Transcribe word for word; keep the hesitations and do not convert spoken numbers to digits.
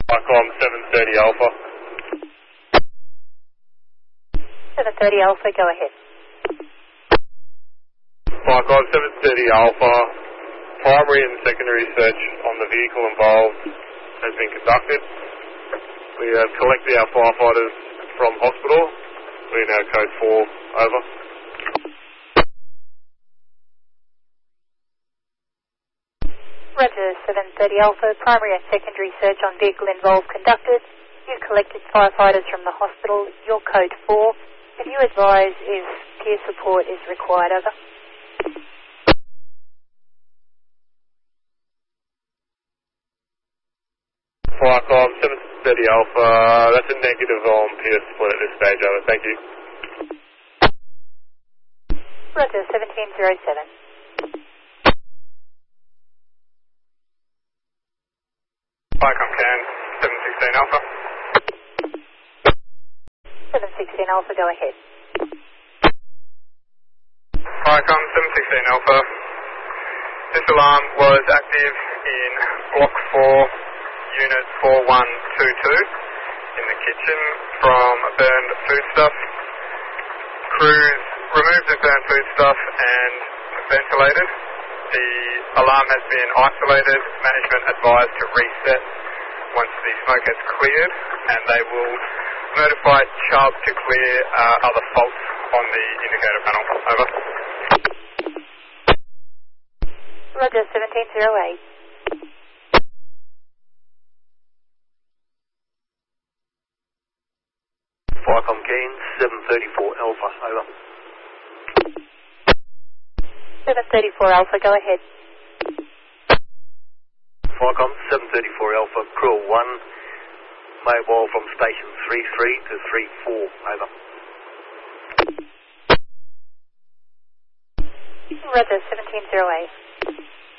Icom seven thirty Alpha. seven thirty Alpha, go ahead. Icom seven thirty Alpha. Primary and secondary search on the vehicle involved has been conducted. We have collected our firefighters from hospital. We now code four, over. Roger, seven thirty Alpha, primary and secondary search on vehicle involved conducted. You've collected firefighters from the hospital. Your code four. Can you advise if peer support is required, over? Firecom seven thirty Alpha, that's a negative on peer support at this stage, over. Thank you. Roger, seventeen zero seven. Firecom Can seven sixteen Alpha. seven sixteen Alpha, go ahead. Firecom seven sixteen Alpha. This alarm was active in Block four, Unit four one two two, in the kitchen from burned foodstuff. Crews removed the burned foodstuff and ventilated. The alarm has been isolated. Management advised to reset once the smoke has cleared, and they will notify Chubb to clear uh, other faults on the indicator panel. Over. Roger, seventeen zero eight. Firecom Keen seven thirty-four Alpha, over. seven thirty-four Alpha, go ahead. Firecom seven thirty-four Alpha, Crew one, mobile from station three three to three four, over. Roger, seventeen zero eight.